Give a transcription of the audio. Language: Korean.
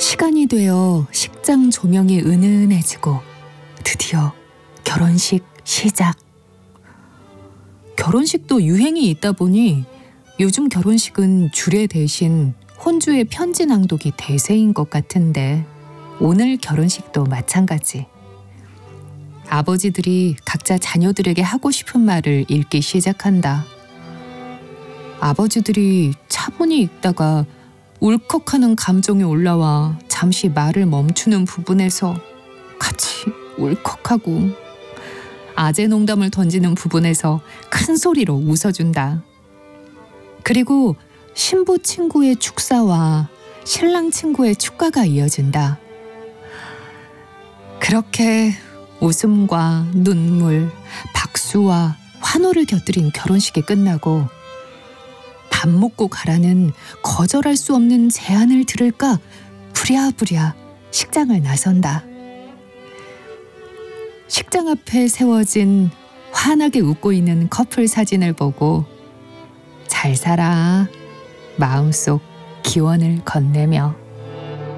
시간이 되어 식장 조명이 은은해지고 드디어 결혼식 시작. 결혼식도 유행이 있다 보니 요즘 결혼식은 주례 대신 혼주의 편지 낭독이 대세인 것 같은데 오늘 결혼식도 마찬가지. 아버지들이 각자 자녀들에게 하고 싶은 말을 읽기 시작한다. 아버지들이 차분히 읽다가 울컥하는 감정이 올라와 잠시 말을 멈추는 부분에서 같이 울컥하고 아재 농담을 던지는 부분에서 큰 소리로 웃어준다. 그리고 신부 친구의 축사와 신랑 친구의 축가가 이어진다. 그렇게 웃음과 눈물, 박수와 환호를 곁들인 결혼식이 끝나고 밥 먹고 가라는 거절할 수 없는 제안을 들을까 부랴부랴 식장을 나선다. 식장 앞에 세워진 환하게 웃고 있는 커플 사진을 보고 잘 살아 마음속 기원을 건네며